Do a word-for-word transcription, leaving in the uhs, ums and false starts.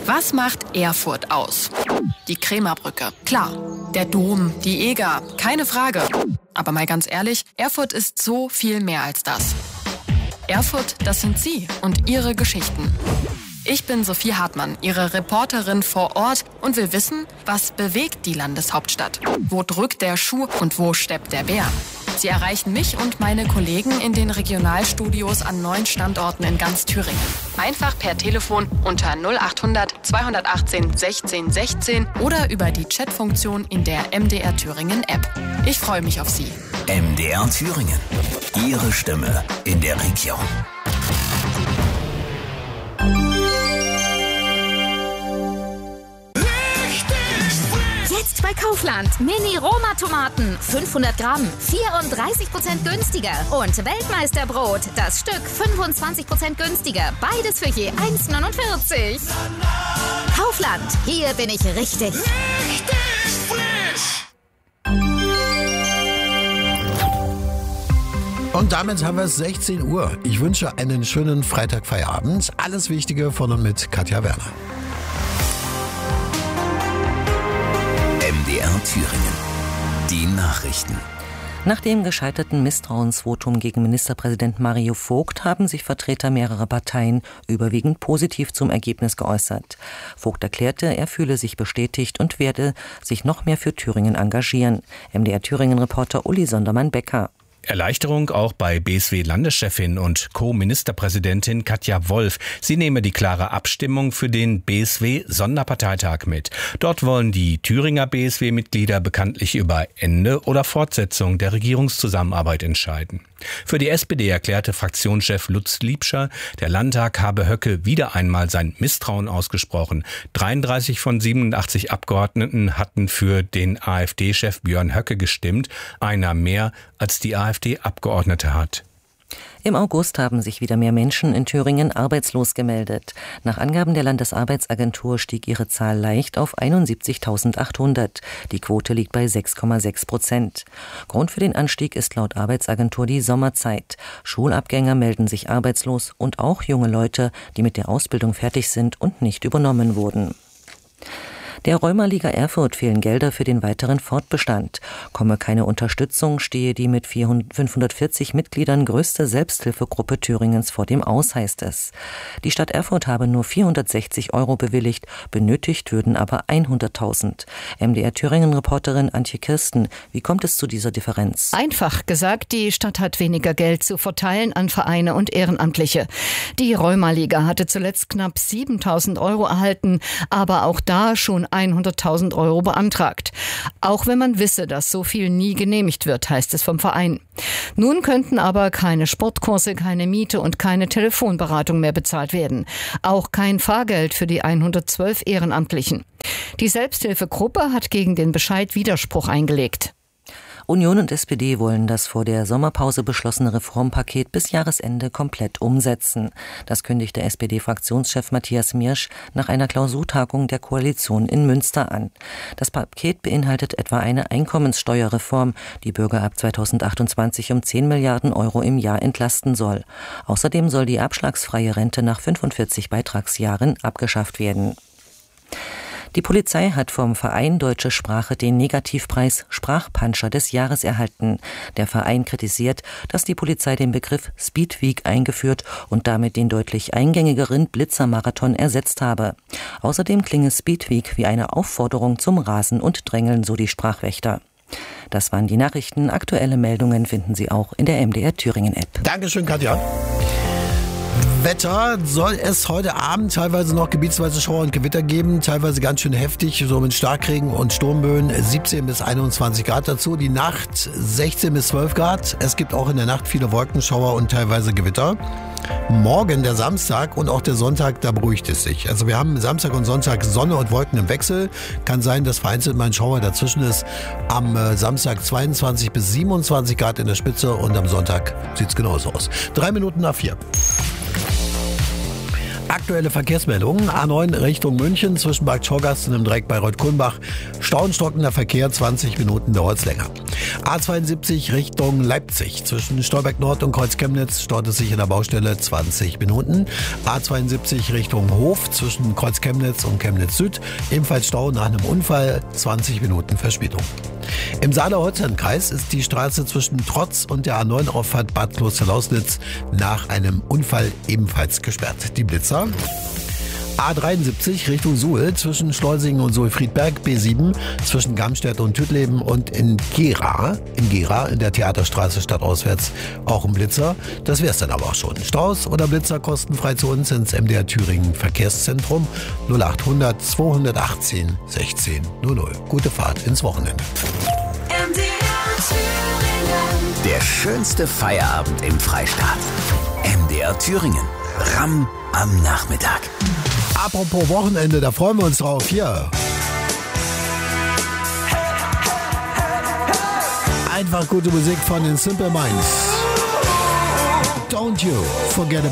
Was macht Erfurt aus? Die Krämerbrücke, klar. Der Dom, die Eger, keine Frage. Aber mal ganz ehrlich, Erfurt ist so viel mehr als das. Erfurt, das sind Sie und Ihre Geschichten. Ich bin Sophie Hartmann, Ihre Reporterin vor Ort und will wissen, was bewegt die Landeshauptstadt? Wo drückt der Schuh und wo steppt der Bär? Sie erreichen mich und meine Kollegen in den Regionalstudios an neun Standorten in ganz Thüringen. Einfach per Telefon unter null acht hundert zweihundertachtzehn sechzehn sechzehn oder über die Chatfunktion in der M D R Thüringen App. Ich freue mich auf Sie. M D R Thüringen. Ihre Stimme in der Region. Jetzt bei Kaufland. Mini-Roma-Tomaten. fünfhundert Gramm. vierunddreißig Prozent günstiger. Und Weltmeisterbrot. Das Stück fünfundzwanzig Prozent günstiger. Beides für je eins neunundvierzig. Kaufland. Hier bin ich richtig. Richtig frisch. Und damit haben wir es sechzehn Uhr. Ich wünsche einen schönen Freitagfeierabend. Alles Wichtige von und mit Katja Werner. M D R Thüringen. Die Nachrichten. Nach dem gescheiterten Misstrauensvotum gegen Ministerpräsident Mario Vogt haben sich Vertreter mehrerer Parteien überwiegend positiv zum Ergebnis geäußert. Vogt erklärte, er fühle sich bestätigt und werde sich noch mehr für Thüringen engagieren. M D R Thüringen-Reporter Uli Sondermann-Becker. Erleichterung auch bei B S W-Landeschefin und Co-Ministerpräsidentin Katja Wolf. Sie nehme die klare Abstimmung für den B S W-Sonderparteitag mit. Dort wollen die Thüringer B S W-Mitglieder bekanntlich über Ende oder Fortsetzung der Regierungszusammenarbeit entscheiden. Für die S P D erklärte Fraktionschef Lutz Liebscher, der Landtag habe Höcke wieder einmal sein Misstrauen ausgesprochen. dreiunddreißig von siebenundachtzig Abgeordneten hatten für den AfD-Chef Björn Höcke gestimmt, einer mehr als die AfD-Abgeordnete hat. Im August haben sich wieder mehr Menschen in Thüringen arbeitslos gemeldet. Nach Angaben der Landesarbeitsagentur stieg ihre Zahl leicht auf einundsiebzigtausendachthundert. Die Quote liegt bei sechs Komma sechs Prozent. Grund für den Anstieg ist laut Arbeitsagentur die Sommerzeit. Schulabgänger melden sich arbeitslos und auch junge Leute, die mit der Ausbildung fertig sind und nicht übernommen wurden. Der Rheuma-Liga Erfurt fehlen Gelder für den weiteren Fortbestand. Komme keine Unterstützung, stehe die mit fünfhundertvierzig Mitgliedern größte Selbsthilfegruppe Thüringens vor dem Aus, heißt es. Die Stadt Erfurt habe nur vierhundertsechzig Euro bewilligt, benötigt würden aber hunderttausend. M D R Thüringen-Reporterin Antje Kirsten, wie kommt es zu dieser Differenz? Einfach gesagt, die Stadt hat weniger Geld zu verteilen an Vereine und Ehrenamtliche. Die Rheuma-Liga hatte zuletzt knapp siebentausend Euro erhalten, aber auch da schon hunderttausend Euro beantragt. Auch wenn man wisse, dass so viel nie genehmigt wird, heißt es vom Verein. Nun könnten aber keine Sportkurse, keine Miete und keine Telefonberatung mehr bezahlt werden. Auch kein Fahrgeld für die hundertzwölf Ehrenamtlichen. Die Selbsthilfegruppe hat gegen den Bescheid Widerspruch eingelegt. Union und S P D wollen das vor der Sommerpause beschlossene Reformpaket bis Jahresende komplett umsetzen. Das kündigte S P D-Fraktionschef Matthias Miersch nach einer Klausurtagung der Koalition in Münster an. Das Paket beinhaltet etwa eine Einkommenssteuerreform, die Bürger ab zweitausendachtundzwanzig um zehn Milliarden Euro im Jahr entlasten soll. Außerdem soll die abschlagsfreie Rente nach fünfundvierzig Beitragsjahren abgeschafft werden. Die Polizei hat vom Verein Deutsche Sprache den Negativpreis Sprachpanscher des Jahres erhalten. Der Verein kritisiert, dass die Polizei den Begriff Speedweek eingeführt und damit den deutlich eingängigeren Blitzermarathon ersetzt habe. Außerdem klinge Speedweek wie eine Aufforderung zum Rasen und Drängeln, so die Sprachwächter. Das waren die Nachrichten. Aktuelle Meldungen finden Sie auch in der M D R Thüringen App. Dankeschön, Katja. Wetter soll es heute Abend teilweise noch gebietsweise Schauer und Gewitter geben, teilweise ganz schön heftig, so mit Starkregen und Sturmböen, siebzehn bis einundzwanzig Grad dazu, die Nacht sechzehn bis zwölf Grad, es gibt auch in der Nacht viele Wolkenschauer und teilweise Gewitter. Morgen, der Samstag und auch der Sonntag, da beruhigt es sich. Also wir haben Samstag und Sonntag Sonne und Wolken im Wechsel. Kann sein, dass vereinzelt mal ein Schauer dazwischen ist. Am Samstag zweiundzwanzig bis siebenundzwanzig Grad in der Spitze und am Sonntag sieht es genauso aus. Drei Minuten nach vier. Aktuelle Verkehrsmeldungen. A neun Richtung München zwischen Bad Schorgast und dem Dreieck Bayreuth-Kulmbach. Stauenstockender Verkehr, zwanzig Minuten dauert es länger. A zweiundsiebzig Richtung Leipzig zwischen Stolberg Nord und Kreuz Chemnitz staut es sich in der Baustelle zwanzig Minuten. A zweiundsiebzig Richtung Hof zwischen Kreuz Chemnitz und Chemnitz Süd. Ebenfalls Stau nach einem Unfall, zwanzig Minuten Verspätung. Im Saale-Holstein-Kreis ist die Straße zwischen Trotz und der A neun Auffahrt Bad Kloster-Lausnitz nach einem Unfall ebenfalls gesperrt. Die Blitzer. A dreiundsiebzig Richtung Suhl zwischen Schleusingen und Suhl-Friedberg, B sieben zwischen Gamstedt und Tütleben und in Gera, in Gera in der Theaterstraße stadtauswärts auch ein Blitzer. Das wär's dann aber auch schon. Staus oder Blitzer kostenfrei zu uns ins M D R Thüringen Verkehrszentrum null achthundert zweihundertachtzehn sechzehn null null. Gute Fahrt ins Wochenende. M D R Thüringen. Der schönste Feierabend im Freistaat. M D R Thüringen. Ram am Nachmittag. Apropos Wochenende, da freuen wir uns drauf. Hier. Einfach gute Musik von den Simple Minds. Don't you forget about